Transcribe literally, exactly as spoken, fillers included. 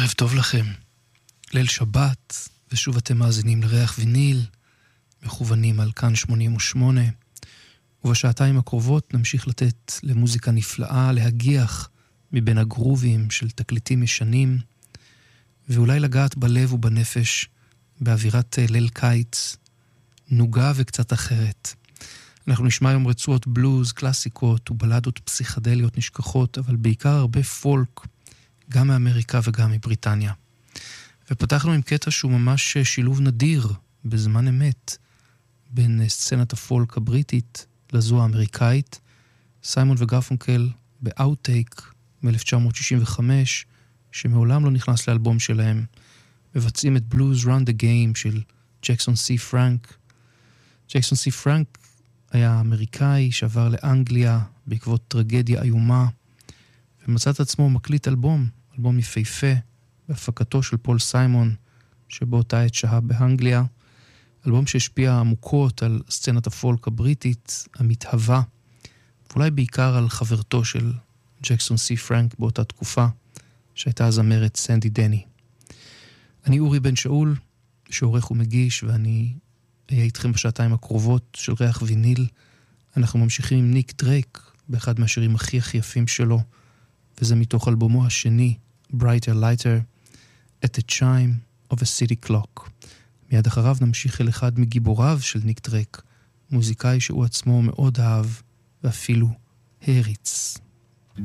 ערב טוב לכם. ליל שבת, ושוב אתם מאזינים לריח ויניל, מכוונים על כאן שמונים ושמונה, ובשעתיים הקרובות נמשיך לתת למוזיקה נפלאה, להגיח מבין הגרובים של תקליטים ישנים, ואולי לגעת בלב ובנפש באווירת ליל קיץ, נוגה וקצת אחרת. אנחנו נשמע היום רצועות בלוז, קלאסיקות ובלדות פסיכדליות נשכחות, אבל בעיקר הרבה פולק, גם מאמריקה וגם מבריטניה. ופתחנו עם קטע שהוא ממש שילוב נדיר בזמן אמת בין סצנת הפולק הבריטית לזו האמריקאית. סיימון וגרפונקל באוטטייק מ-אלף תשע מאות שישים וחמש, שמעולם לא נכנס לאלבום שלהם, מבצעים את בלוז Run the Game של ג'קסון סי פרנק. ג'קסון סי פרנק היה אמריקאי שעבר לאנגליה בעקבות טרגדיה איומה, ומצא את עצמו מקליט אלבום, אלבום יפהפה, בהפקתו של פול סיימון, שבאותה עת שהה באנגליה, אלבום שהשפיע עמוקות על סצנת הפולק הבריטית, המתהווה, ואולי בעיקר על חברתו של ג'קסון סי פרנק באותה תקופה, שהייתה הזמרת סנדי דני. אני אורי בן שאול, שעורך ומגיש, ואני אהיה איתכם בשעתיים הקרובות של ריח ויניל. אנחנו ממשיכים עם ניק דרייק, באחד מהשירים הכי הכי יפים שלו, וזה מתוך אלבומו השני, Brighter Lighter, At the Chime of a City Clock. מיד אחריו נמשיך אל אחד מגיבוריו של ניק דרייק, מוזיקאי שהוא עצמו מאוד אהב, ואפילו העריץ.